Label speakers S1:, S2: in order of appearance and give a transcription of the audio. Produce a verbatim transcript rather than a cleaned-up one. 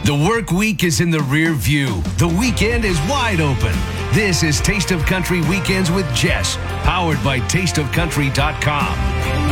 S1: The work week is in the rear view. The weekend is wide open. This is Taste of Country Weekends with Jess, powered by taste of country dot com.